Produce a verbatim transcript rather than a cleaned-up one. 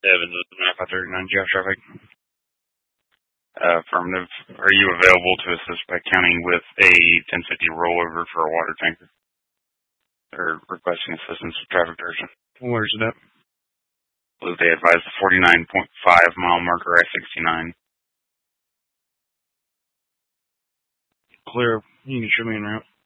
Evans with the five thirty-nine G F traffic. Uh, affirmative. Are you available to assist by counting with a ten fifty rollover for a water tanker? Or requesting assistance with traffic direction? Where's it at? Well, they advised the forty-nine point five mile marker I sixty-nine. Clear. You can show me en route.